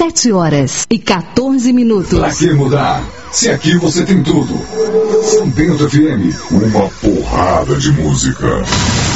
7h14. Pra que mudar? Se aqui você tem tudo. São Bento FM, uma porrada de música.